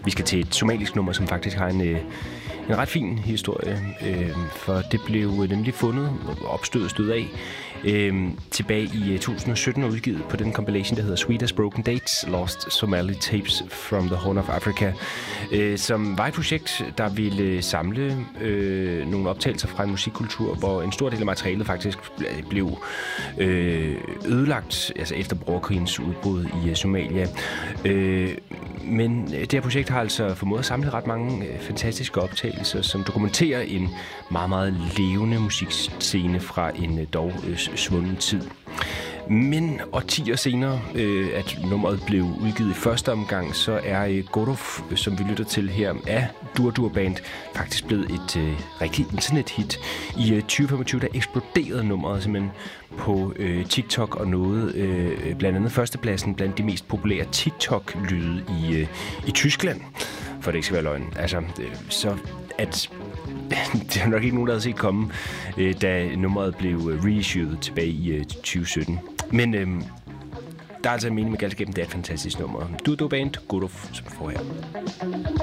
Vi skal til et somalisk nummer, som faktisk har en ret fin historie, for det blev nemlig fundet stød af tilbage i 2017 og udgivet på den compilation, der hedder Sweet as Broken Dates, Lost Somali Tapes from the Horn of Africa, som var et projekt, der ville samle nogle optagelser fra en musikkultur, hvor en stor del af materialet faktisk blev ødelagt, altså efter borgerkrigens udbrud i Somalia. Men det her projekt har altså formået at samle ret mange fantastiske optagelser, som dokumenterer en meget, meget levende musikscene fra en dog svunden tid. Men årtier senere, at nummeret blev udgivet i første omgang, så er Gorof, som vi lytter til her, af Dur Band, faktisk blevet et rigtig internethit. I 2025, der eksploderede nummeret simpelthen på TikTok og nåede blandt andet førstepladsen blandt de mest populære TikTok-lyde i Tyskland, for det ikke skal være løgn. Altså, så at det er nok ikke nogen, der havde set komme, da nummeret blev reissued tilbage i 2017. Men der er altså en mening med galskaben, det er et fantastisk nummer. Dur Band, Gorof, som får her.